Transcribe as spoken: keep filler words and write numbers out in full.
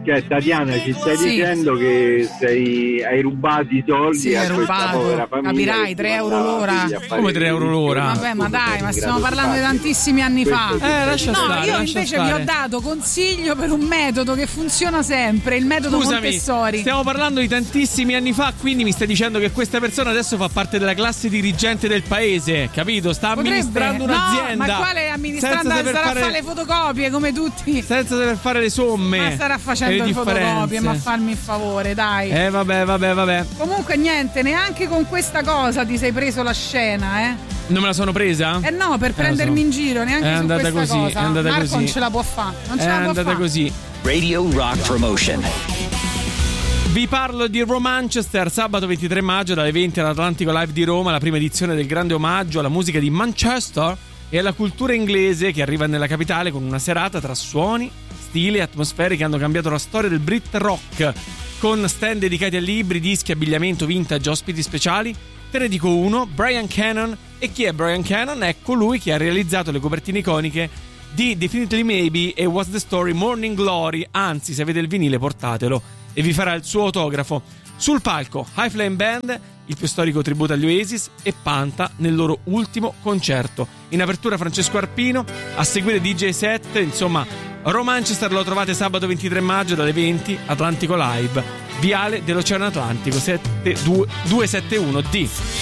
Cioè, Tatiana, ci stai sì. dicendo che sei, hai rubato i soldi sì, a questa povera famiglia? Capirai, tre euro l'ora. Come tre euro l'ora? Vabbè, ma dai, ma stiamo parlando di tantissimi anni fa. Eh, lascia no, stare, io lascia invece stare. vi ho dato consiglio per un metodo che funziona sempre, il metodo Scusami, Montessori. Stiamo parlando di tantissimi anni fa, quindi mi stai dicendo che questa persona adesso fa parte della classe dirigente del paese, capito? Sta Potrebbe. amministrando un'azienda. No, ma quale amministrando? Senza Sarà a fare... fare le fotocopie come tutti. Senza dover fare le somme. Ma starà facendo le le fotocopie, differenze. ma farmi il favore, dai. Eh vabbè, vabbè, vabbè. Comunque niente, neanche con questa cosa ti sei preso la scena, eh? Non me la sono presa? Eh no, per prendermi so. in giro, neanche È su andata questa così, cosa. è andata Marco così. non ce la può fare, non ce È la può andata fare. così. Radio Rock Promotion. Vi parlo di Romanchester, sabato ventitré maggio dalle venti all'Atlantico Live di Roma, la prima edizione del grande omaggio alla musica di Manchester e alla cultura inglese che arriva nella capitale con una serata tra suoni, stili e atmosfere che hanno cambiato la storia del Brit Rock, con stand dedicati a libri, dischi, abbigliamento vintage, ospiti speciali. Te ne dico uno, Brian Cannon. E chi è Brian Cannon? È colui che ha realizzato le copertine iconiche di Definitely Maybe e What's the Story Morning Glory, anzi se avete il vinile portatelo e vi farà il suo autografo. Sul palco High Flame Band, il più storico tributo agli Oasis, e Panta nel loro ultimo concerto. In apertura Francesco Arpino, a seguire D J set, insomma Romanchester lo trovate sabato ventitré maggio dalle venti, Atlantico Live, Viale dell'Oceano Atlantico duecentosettantuno D.